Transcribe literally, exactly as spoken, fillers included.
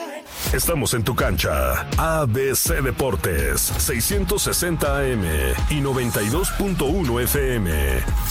Estamos en tu cancha. A B C Deportes, seiscientos sesenta A M y noventa y dos punto uno F M.